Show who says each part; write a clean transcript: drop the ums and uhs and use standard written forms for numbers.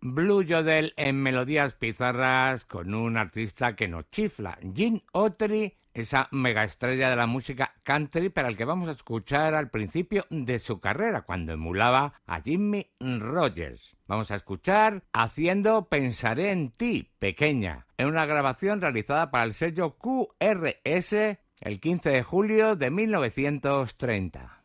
Speaker 1: Blue Yodel en melodías pizarras con un artista que nos chifla, Gene Autry, esa megaestrella de la música country, para el que vamos a escuchar al principio de su carrera, cuando emulaba a Jimmie Rodgers. Vamos a escuchar Haciendo Pensaré en ti, pequeña, en una grabación realizada para el sello QRS el 15 de julio de 1930.